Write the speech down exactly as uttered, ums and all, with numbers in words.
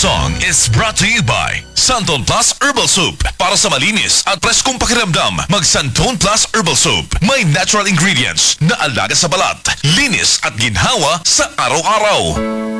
song is brought to you by Santon Plus Herbal Soup. Para sa malinis at preskong pakiramdam, mag Santon Plus Herbal Soup. May natural ingredients na alaga sa balat, linis at ginhawa sa araw-araw.